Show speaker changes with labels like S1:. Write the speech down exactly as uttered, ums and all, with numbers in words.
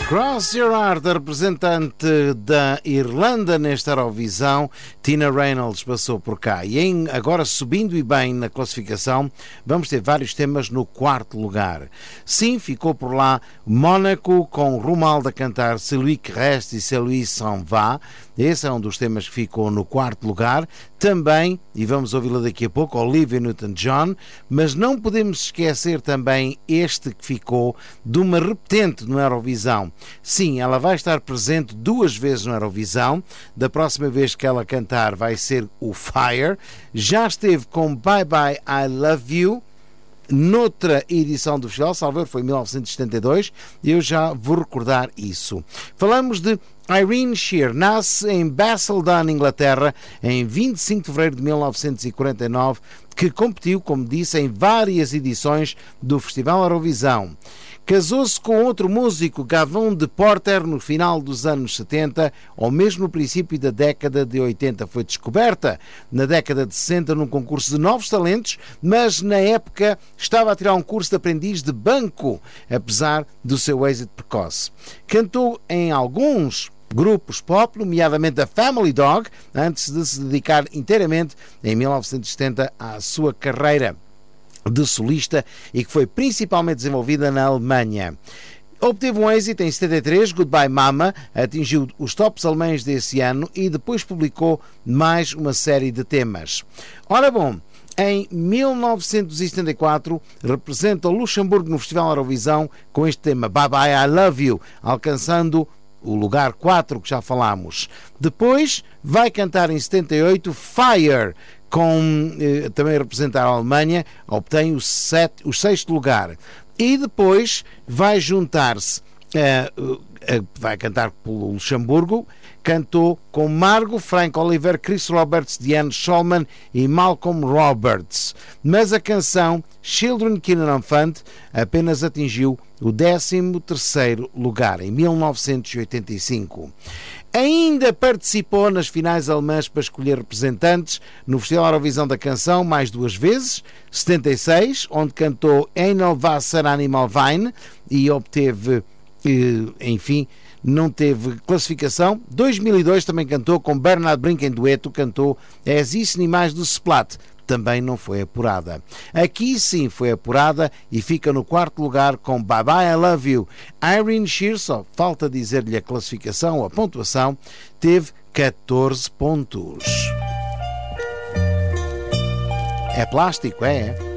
S1: Cross Your Heart, a representante da Irlanda nesta Eurovisão, Tina Reynolds passou por cá. E em, agora subindo e bem na classificação, vamos ter vários temas no quarto lugar. Sim, ficou por lá Mónaco com Romualdo a cantar Celui qui reste e Celui s'en va. Esse é um dos temas que ficou no quarto lugar. Também, e vamos ouvi-la daqui a pouco, Olivia Newton-John, mas não podemos esquecer também este que ficou de uma repetente no Eurovisão. Sim, ela vai estar presente duas vezes no Eurovisão. Da próxima vez que ela cantar vai ser o Fire. Já esteve com Bye Bye I Love You noutra edição do festival, salvo foi em mil novecentos e setenta e dois, eu já vou recordar isso. Falamos de Irene Shear, nasce em Basildon, Inglaterra, em vinte e cinco de fevereiro de mil novecentos e quarenta e nove, que competiu, como disse, em várias edições do Festival Eurovisão. Casou-se com outro músico, Gavin de Porter, no final dos anos setenta, ou mesmo no princípio da década de oitenta. Foi descoberta na década de sessenta num concurso de novos talentos, mas na época estava a tirar um curso de aprendiz de banco, apesar do seu êxito precoce. Cantou em alguns grupos pop, nomeadamente a Family Dog, antes de se dedicar inteiramente, em mil novecentos e setenta, à sua carreira de solista, e que foi principalmente desenvolvida na Alemanha. Obteve um êxito em setenta e três, Goodbye Mama, atingiu os tops alemães desse ano e depois publicou mais uma série de temas. Ora bom, em mil novecentos e setenta e quatro representa o Luxemburgo no Festival Eurovisão com este tema Bye Bye I Love You, alcançando o lugar quatro que já falámos. Depois vai cantar em setenta e oito Fire, com eh, também representar a Alemanha, obtém o, sete, o sexto lugar. E depois vai juntar-se, eh, eh, vai cantar pelo Luxemburgo, cantou com Margot, Frank Oliver, Chris Roberts, Diane Shulman e Malcolm Roberts. Mas a canção Children Kingdom Fund apenas atingiu o décimo terceiro lugar, em mil novecentos e oitenta e cinco. Ainda participou nas finais alemãs para escolher representantes no Festival Eurovisão da Canção mais duas vezes, setenta e seis, onde cantou Einmal Wasser Animal Wein e obteve, enfim, não teve classificação. dois mil e dois também cantou com Bernard Brink em dueto, cantou As Isso Animais do Splat, também não foi apurada. Aqui sim foi apurada e fica no quarto lugar com Bye Bye I Love You. Irene Shear, só falta dizer-lhe a classificação, a pontuação, teve catorze pontos. É plástico, é?